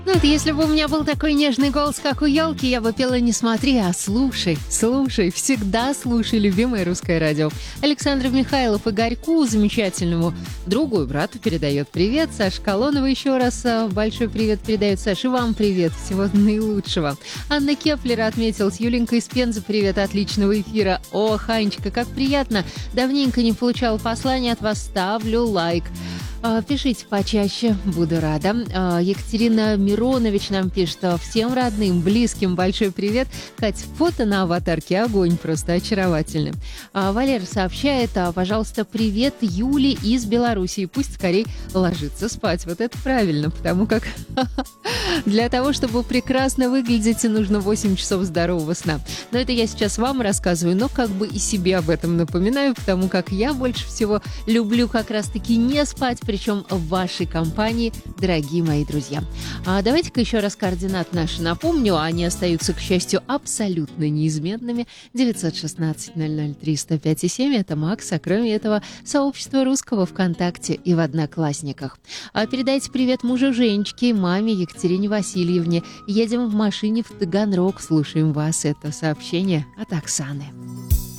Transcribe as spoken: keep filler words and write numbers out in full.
Ну, это если бы у меня был такой нежный голос, как у елки, я бы пела не смотри, а слушай, слушай, всегда слушай любимое русское радио. Александр Михайлов Игорьку, замечательному другу и брату, передает привет. Саша Колонова еще раз большой привет передает. Саша, и вам привет, всего наилучшего. Анна Кеплер отметилась. Юленька из Пензы, привет, отличного эфира. О, Ханечка, как приятно. Давненько не получала послания от вас, ставлю лайк. Пишите почаще, буду рада. Екатерина Миронович нам пишет: всем родным, близким большой привет. Кать, фото на аватарке огонь, просто очаровательный. Валера сообщает: пожалуйста, привет Юле из Белоруссии. Пусть скорее ложится спать. Вот это правильно, потому как для того, чтобы прекрасно выглядеть, нужно восемь часов здорового сна. Но это я сейчас вам рассказываю, но как бы и себе об этом напоминаю, потому как я больше всего люблю как раз-таки не спать, причем в вашей компании, дорогие мои друзья. А давайте-ка еще раз координаты наши напомню. Они остаются, к счастью, абсолютно неизменными. девятьсот шестнадцать ноль ноль три сто пять и семь. Это Макс, а кроме этого сообщество русского ВКонтакте и в Одноклассниках. А передайте привет мужу Женечке, маме Екатерине Васильевне. Едем в машине в Таганрог, слушаем вас. Это сообщение от Оксаны.